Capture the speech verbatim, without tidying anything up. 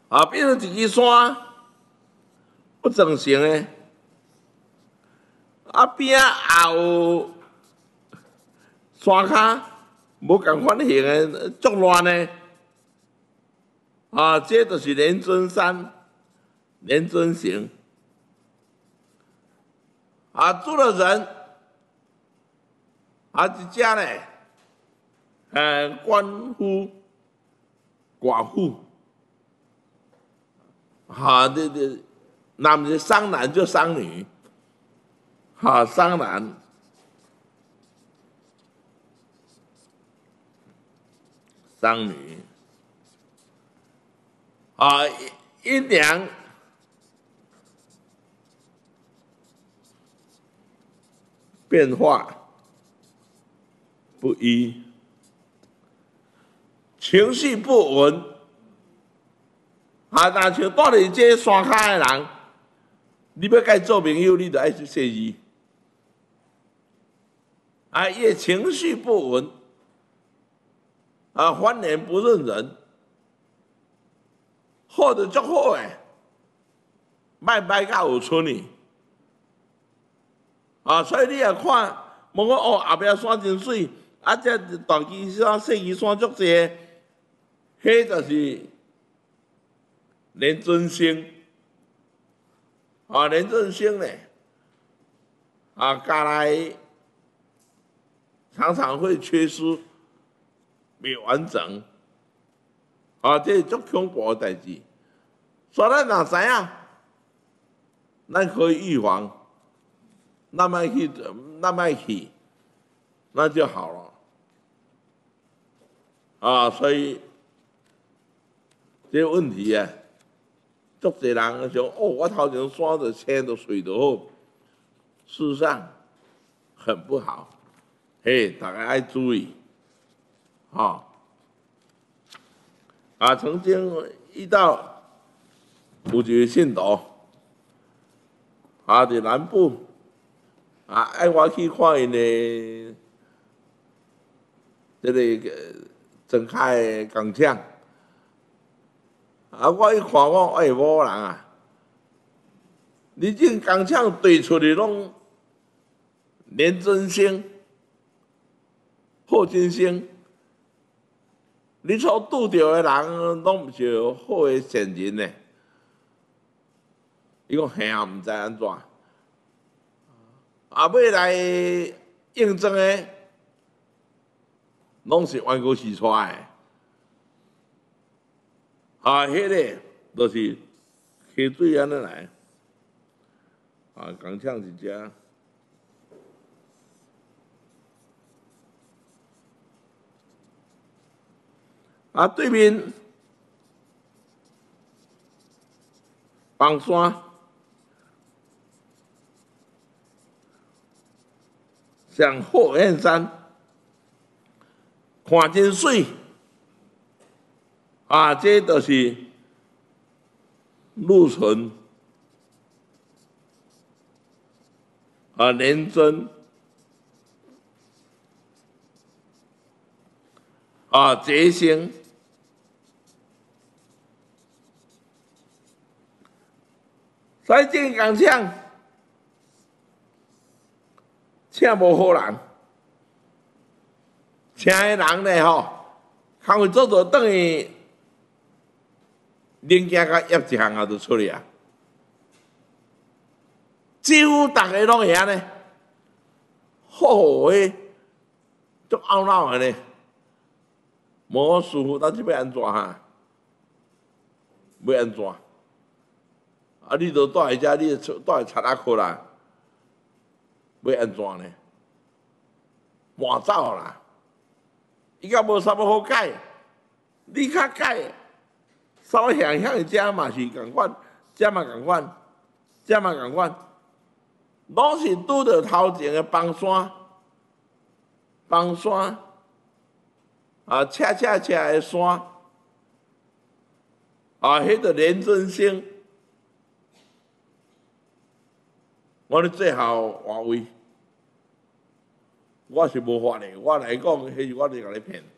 啊，变成一支山不正常诶，啊边啊也有山骹无共款形诶，作乱诶。啊，这就是连尊山、连尊行。啊，住了人，啊，一家呢，呃，官夫、寡妇，哈，这这，那么商男就商女，哈，商男，商女，啊，阴阳变化不一，情绪不稳，啊，那像住伫这山骹的人，你要甲伊做朋友，你就爱去说字。啊，伊情绪不稳，啊，翻脸不认人，好就足好诶，歹歹甲有剩呢。啊，所以你也看，问我哦，后壁山真水，啊，这大旗山、细旗山足济，迄就是连尊星，啊，连尊星呢，啊，加来常常会缺失、未完整，啊，这是足恐怖的代志。所以咱若知影，咱可以预防。那么去，那么去，那就好了。啊，所以这个问题啊，足侪人想哦，我头前山着车着水着好，事实上很不好。嘿，大家要注意，哈、啊，曾经遇到有一个信徒，啊，在南部。啊，爱我去看因的这个郑开的工厂，啊，我一看我哎无人啊，你这工厂对出的拢连真星、贺金星，你所拄到的人拢毋是好的善人呢。伊讲嘿啊，毋知安怎。啊，要来应征的，拢是冤家死出来的。啊，迄个就是溪水安尼来，啊，工厂一只，啊，对面房山，上火焰山，看真水，啊，这就是禄存，啊，廉贞，啊，节星，所以这个工厂，请无好人，请的人呢吼，工会做做等于零件甲业一项啊就出来啊，几乎大家拢会安尼，好好诶，足懊恼的呢。无师傅，咱即要安怎哈？要安怎？啊，你都住喺遮，你住喺田仔窟啦，要安怎呢？换走啦！伊甲无啥物好改，你较改，稍想想遮嘛是共款，遮嘛共款，遮嘛共款，拢是拄着头前的崩山，崩山。啊，斜斜斜的山，啊，迄个连尊星，我咧最后换位，我是无法的，我来讲，迄是我咧甲你骗。